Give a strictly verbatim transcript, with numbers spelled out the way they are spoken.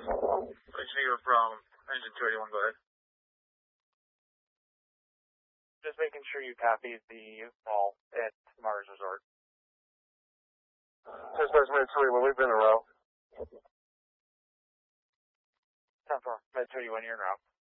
Engineer from engine two eighty-one, go ahead. Just making sure you copy the call at Mars Resort. Dispatch Med two eighty-one, we've been around. ten four, Med two eighty-one, you're in route.